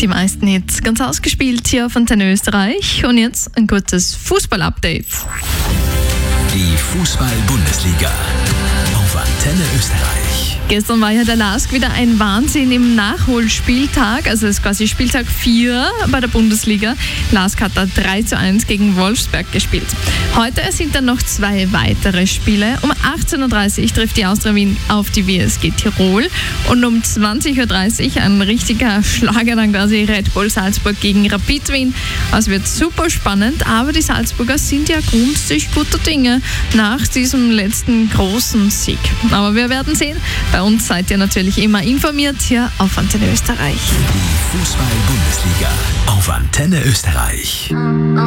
Die meisten Hits ganz ausgespielt hier auf Antenne Österreich. Und jetzt ein kurzes Fußball-Update. Die Fußball-Bundesliga auf Antenne Österreich. Gestern war ja der LASK wieder ein Wahnsinn im Nachholspieltag, also es ist quasi Spieltag 4 bei der Bundesliga. LASK hat da 3:1 gegen Wolfsberg gespielt. Heute sind dann noch 2 weitere Spiele. Um 18:30 Uhr trifft die Austria Wien auf die WSG Tirol und um 20:30 Uhr ein richtiger Schlager, dann quasi Red Bull Salzburg gegen Rapid Wien. Es wird super spannend, aber die Salzburger sind ja grundsätzlich guter Dinge nach diesem letzten großen Sieg. Aber wir werden sehen. Bei uns seid ihr natürlich immer informiert hier auf Antenne Österreich. Die Fußball-Bundesliga auf Antenne Österreich.